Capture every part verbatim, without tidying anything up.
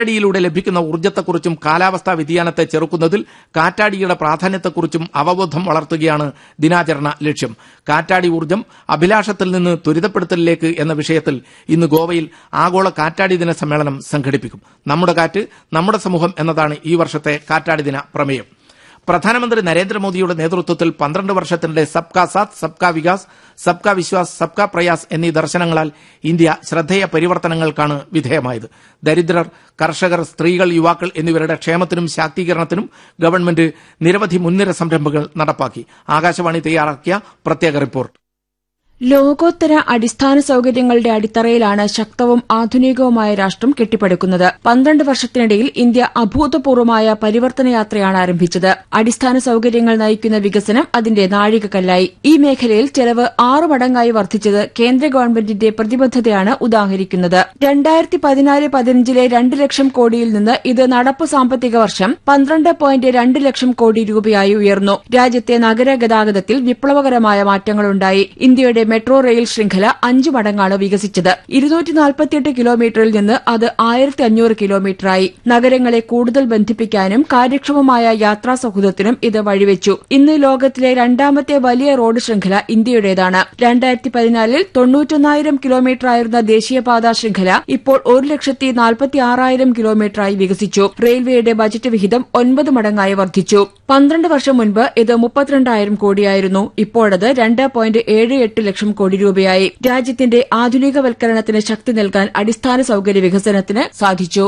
കാറ്റാടിയിലൂടെ ലഭിക്കുന്ന ഊർജ്ജത്തെക്കുറിച്ചും കാലാവസ്ഥാ വ്യതിയാനത്തെ ചെറുക്കുന്നതിൽ കാറ്റാടിയുടെ പ്രാധാന്യത്തെക്കുറിച്ചും അവബോധം വളർത്തുകയാണ് ദിനാചരണ ലക്ഷ്യം. കാറ്റാടി ഊർജ്ജം അഭിലാഷത്തിൽ നിന്ന് ത്വരിതപ്പെടുത്തലിലേക്ക് എന്ന വിഷയത്തിൽ ഇന്ന് ഗോവയിൽ ആഗോള കാറ്റാടി ദിന സമ്മേളനം സംഘടിപ്പിക്കും. നമ്മുടെ കാറ്റ് നമ്മുടെ സമൂഹം എന്നതാണ് ഈ വർഷത്തെ കാറ്റാടി ദിന പ്രമേയം. പ്രധാനമന്ത്രി നരേന്ദ്രമോദിയുടെ നേതൃത്വത്തിൽ പന്ത്രണ്ട് വർഷത്തിനിടെ സബ്കാ സാത്ത് സബ്കാ വികാസ് സബ്കാ വിശ്വാസ് സബ്കാ പ്രയാസ് എന്നീ ദർശനങ്ങളാൽ ഇന്ത്യ ശ്രദ്ധേയ പരിവർത്തനങ്ങൾക്കാണ് വിധേയമായത്. ദരിദ്രർ, കർഷകർ, സ്ത്രീകൾ, യുവാക്കൾ എന്നിവരുടെ ക്ഷേമത്തിനും ശാക്തീകരണത്തിനും ഗവൺമെന്റ് നിരവധി മുൻനിര സംരംഭങ്ങൾ നടപ്പാക്കി. ആകാശവാണി തയ്യാറാക്കിയ പ്രത്യേക റിപ്പോർട്ട്. ലോകോത്തര അടിസ്ഥാന സൌകര്യങ്ങളുടെ അടിത്തറയിലാണ് ശക്തവും ആധുനികവുമായ രാഷ്ട്രം കെട്ടിപ്പടുക്കുന്നത്. പന്ത്രണ്ട് വർഷത്തിനിടയിൽ ഇന്ത്യ അഭൂതപൂർവമായ പരിവർത്തന യാത്രയാണ് ആരംഭിച്ചത്. അടിസ്ഥാന സൌകര്യങ്ങൾ നയിക്കുന്ന വികസനം അതിന്റെ നാഴികക്കല്ലായി. ഈ മേഖലയിൽ ചെലവ് ആറു മടങ്ങായി വർദ്ധിച്ചത് കേന്ദ്ര ഗവൺമെന്റിന്റെ പ്രതിബദ്ധതയാണ് ഉദാഹരിക്കുന്നത്. രണ്ടായിരത്തി പതിനാല് പതിനഞ്ചിലെ രണ്ട് ലക്ഷം കോടിയിൽ നിന്ന് ഇത് നടപ്പ് സാമ്പത്തിക വർഷം പന്ത്രണ്ട് പോയിന്റ് രണ്ട് ലക്ഷം കോടി രൂപയായി ഉയർന്നു. രാജ്യത്തെ നഗര ഗതാഗതത്തിൽ വിപ്ലവകരമായ മാറ്റങ്ങളുണ്ടായി. ഇന്ത്യയുടെ മെട്രോ റെയിൽ ശൃംഖല അഞ്ചു മടങ്ങാണ് വികസിച്ചത്. ഇരുന്നൂറ്റി നാൽപ്പത്തിയെട്ട് കിലോമീറ്ററിൽ നിന്ന് അത് ആയിരത്തി അഞ്ഞൂറ് കിലോമീറ്ററായി. നഗരങ്ങളെ കൂടുതൽ ബന്ധിപ്പിക്കാനും കാര്യക്ഷമമായ യാത്രാ സൗഹൃദത്തിനും ഇത് വഴിവെച്ചു. ഇന്ന് ലോകത്തിലെ രണ്ടാമത്തെ വലിയ റോഡ് ശൃംഖല ഇന്ത്യയുടേതാണ്. രണ്ടായിരത്തി പതിനാലിൽ തൊണ്ണൂറ്റൊന്നായിരം കിലോമീറ്ററായിരുന്ന ദേശീയപാതാ ശൃംഖല ഇപ്പോൾ ഒരു ലക്ഷത്തി നാൽപ്പത്തി ആറായിരം കിലോമീറ്ററായി വികസിച്ചു. റെയിൽവേയുടെ ബജറ്റ് വിഹിതം ഒൻപത് മടങ്ങായി വർദ്ധിച്ചു. പന്ത്രണ്ട് വർഷം മുൻപ് ഇത് മുപ്പത്തിരണ്ടായിരം കോടിയായിരുന്നു. ഇപ്പോഴത് രണ്ട് പോയിന്റ് ഏഴ് എട്ട് ലക്ഷം കോടി രൂപയായി. രാജ്യത്തിന്റെ ആധുനികവൽക്കരണത്തിന് ശക്തി നൽകാൻ അടിസ്ഥാന സൌകര്യ വികസനത്തിന് സാധിച്ചു.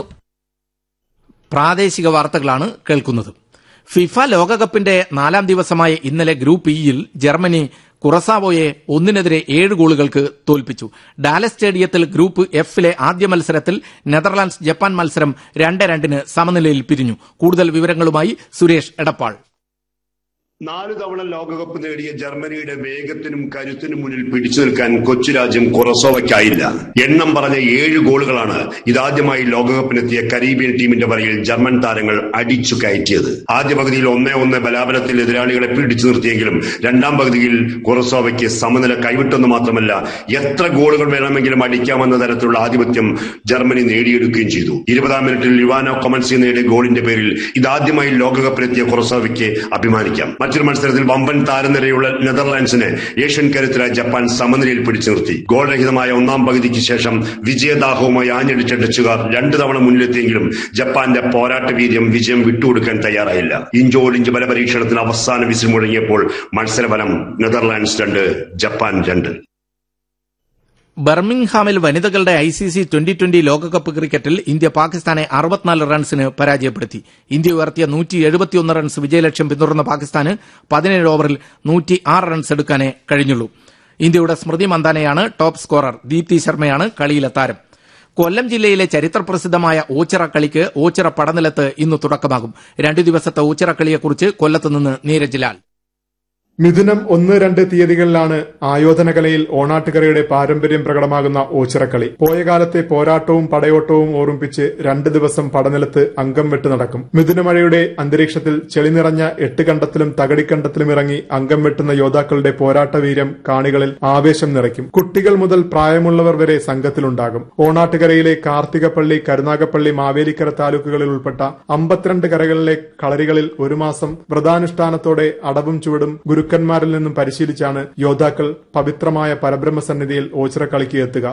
പ്രാദേശിക വാർത്തകളാണ് കേൾക്കുന്നത്. ഫിഫ ലോകകപ്പിന്റെ നാലാം ദിവസമായ ഇന്നലെ ഗ്രൂപ്പ് ഇയിൽ ജർമ്മനി കുറസാവോയെ ഒന്നിനെതിരെ ഏഴ് ഗോളുകൾക്ക് തോൽപ്പിച്ചു. ഡാലസ് സ്റ്റേഡിയത്തിൽ ഗ്രൂപ്പ് എഫിലെ ആദ്യ മത്സരത്തിൽ നെതർലാൻഡ്സ് ജപ്പാൻ മത്സരം രണ്ട് രണ്ടിന് സമനിലയിൽ പിരിഞ്ഞു. കൂടുതൽ വിവരങ്ങളുമായി സുരേഷ് എടപ്പാൾ. നാലു തവണ ലോകകപ്പ് നേടിയ ജർമ്മനിയുടെ വേഗത്തിനും കരുത്തിനും മുന്നിൽ പിടിച്ചു നിൽക്കാൻ കൊച്ചു രാജ്യം കൊറസോവയ്ക്കായില്ല. എണ്ണം പറഞ്ഞ ഏഴ് ഗോളുകളാണ് ഇതാദ്യമായി ലോകകപ്പിനെത്തിയ കരീബിയൻ ടീമിന്റെ വരയിൽ ജർമ്മൻ താരങ്ങൾ അടിച്ചു കയറ്റിയത്. ആദ്യ പകുതിയിൽ ഒന്നേ ഒന്ന് ബലാബലത്തിൽ എതിരാളികളെ പിടിച്ചു നിർത്തിയെങ്കിലും രണ്ടാം പകുതിയിൽ കൊറസോവയ്ക്ക് സമനില കൈവിട്ടെന്ന് മാത്രമല്ല എത്ര ഗോളുകൾ വേണമെങ്കിലും അടിക്കാമെന്ന തരത്തിലുള്ള ആധിപത്യം ജർമ്മനി നേടിയെടുക്കുകയും ചെയ്തു. ഇരുപതാം മിനിറ്റിൽ യുവാനോ കൊമൻസി നേടിയ ഗോളിന്റെ പേരിൽ ഇതാദ്യമായി ലോകകപ്പിലെത്തിയ കൊറസോവയ്ക്ക് അഭിമാനിക്കാം. മറ്റൊരു മത്സരത്തിൽ വമ്പൻ താരനിരയുള്ള നെതർലാൻഡ്സിനെ ഏഷ്യൻ കരുത്തരായ ജപ്പാൻ സമനിലയിൽ പിടിച്ചു നിർത്തി. ഗോൾ രഹിതമായ ഒന്നാം പകുതിക്ക് ശേഷം വിജയദാഹവുമായി ആഞ്ഞടിച്ച ഡച്ചുകാർ രണ്ടു തവണ മുന്നിലെത്തിയെങ്കിലും ജപ്പാന്റെ പോരാട്ട വീര്യം വിജയം വിട്ടുകൊടുക്കാൻ തയ്യാറായില്ല. ഇഞ്ചോടിഞ്ച് ബലപരീക്ഷണത്തിന് അവസാന വിസിൽ മുഴങ്ങിയപ്പോൾ മത്സരഫലം നെതർലാൻഡ്സ് രണ്ട് ജപ്പാൻ രണ്ട്. ബർമിംഗ്ഹാമിൽ വനിതകളുടെ I C C twenty twenty ലോകകപ്പ് ക്രിക്കറ്റിൽ ഇന്ത്യ പാകിസ്ഥാനെ അറുപത്തിനാല് റൺസിന് പരാജയപ്പെടുത്തി. ഇന്ത്യ ഉയർത്തിയ നൂറ്റി എഴുപത്തിയൊന്ന് റൺസ് വിജയലക്ഷ്യം പിന്തുടർന്ന പാകിസ്ഥാന് പതിനേഴ് ഓവറിൽ നൂറ്റി ആറ് റൺസ് എടുക്കാനേ കഴിഞ്ഞുള്ളൂ. ഇന്ത്യയുടെ സ്മൃതി മന്ദാനയാണ് ടോപ്പ് സ്കോറർ. ദീപ്തി ശർമ്മയാണ് കളിയിലെ താരം. കൊല്ലം ജില്ലയിലെ ചരിത്രപ്രസിദ്ധമായ ഓച്ചിറ കളിക്ക് ഓച്ചിറ പടനിലത്ത് ഇന്ന് തുടക്കമാകും. രണ്ടു ദിവസത്തെ ഓച്ചിറ കളിയെക്കുറിച്ച് കൊല്ലത്തുനിന്ന് നീരജ് ലാൽ. മിഥുനം ഒന്ന് രണ്ട് തീയതികളിലാണ് ആയോധനകലയിൽ ഓണാട്ടുകരയുടെ പാരമ്പര്യം പ്രകടമാകുന്ന ഓച്ചിറക്കളി. പോയകാലത്തെ പോരാട്ടവും പടയോട്ടവും ഓർമ്മിപ്പിച്ച് രണ്ട് ദിവസം പടനിലത്ത് അംഗം വെട്ട് നടക്കും. മിഥുനമഴയുടെ അന്തരീക്ഷത്തിൽ ചെളി നിറഞ്ഞ എട്ട് കണ്ടത്തിലും തകടിക്കണ്ടത്തിലും ഇറങ്ങി അംഗം വെട്ടുന്ന യോദ്ധാക്കളുടെ പോരാട്ടവീര്യം കാണികളിൽ ആവേശം നിറയ്ക്കും. കുട്ടികൾ മുതൽ പ്രായമുള്ളവർ വരെ സംഘത്തിലുണ്ടാകും. ഓണാട്ടുകരയിലെ കാർത്തികപ്പള്ളി, കരുനാഗപ്പള്ളി, മാവേലിക്കര താലൂക്കുകളിൽ ഉൾപ്പെട്ട അമ്പത്തിരണ്ട് കരകളിലെ കളരികളിൽ ഒരു മാസം വ്രതാനുഷ്ഠാനത്തോടെ അടവും ചുവടും ഗുരുക്കന്മാരിൽ നിന്നും പരിശീലിച്ചാണ് യോദ്ധാക്കൾ പവിത്രമായ പരബ്രഹ്മസന്നിധിയിൽ ഓച്ചിറ കളിക്ക് എത്തുക.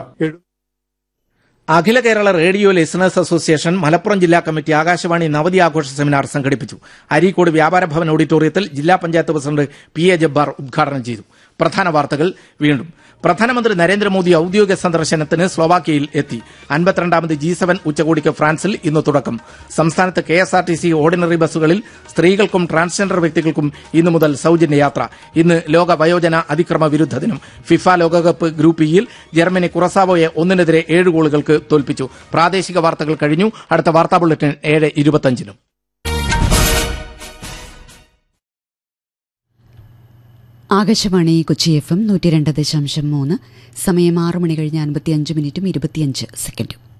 അഖില Kerala radio listeners association Malappuram ജില്ലാ കമ്മിറ്റി ആകാശവാണി നവതി ആഘോഷ സെമിനാർ സംഘടിപ്പിച്ചു. അരീക്കോട് വ്യാപാര ഭവൻ ഓഡിറ്റോറിയത്തിൽ ജില്ലാ panchayat president P A Jabbar ഉദ്ഘാടനം ചെയ്തു. പ്രധാന വാർത്തകൾ വീണ്ടും. പ്രധാനമന്ത്രി നരേന്ദ്രമോദി ഔദ്യോഗിക സന്ദർശനത്തിന് സ്ലോവാക്യയിൽ എത്തി. അൻപത്തിരണ്ടാമത് ജി സെവൻ ഉച്ചകോടിക്ക് ഫ്രാൻസിൽ ഇന്ന് തുടക്കം. സംസ്ഥാനത്ത് K S R T C ordinary ബസ്സുകളിൽ സ്ത്രീകൾക്കും ട്രാൻസ്ജെൻഡർ വ്യക്തികൾക്കും ഇന്നു മുതൽ സൌജന്യ യാത്ര. ഇന്ന് ലോക വയോജന അതിക്രമ വിരുദ്ധ ദിനം. ഫിഫ ലോകകപ്പ് ഗ്രൂപ്പ് ഇയിൽ ജർമ്മനി കുറസാവോയെ ഒന്നിനെതിരെ ഏഴ് ഗോളുകൾക്ക് തോൽപ്പിച്ചു. പ്രാദേശിക വാർത്തകൾ കഴിഞ്ഞു. അടുത്ത വാർത്താ ബുള്ളറ്റിൻ ഏഴ് ഇരുപത്തിയഞ്ചിനും. ആകാശവാണി കൊച്ചി എഫ് എം നൂറ്റി രണ്ട് ദശാംശം മൂന്ന്. സമയം ആറ് മണി കഴിഞ്ഞ് അൻപത്തിയഞ്ച് മിനിറ്റും ഇരുപത്തിയഞ്ച് സെക്കൻഡും.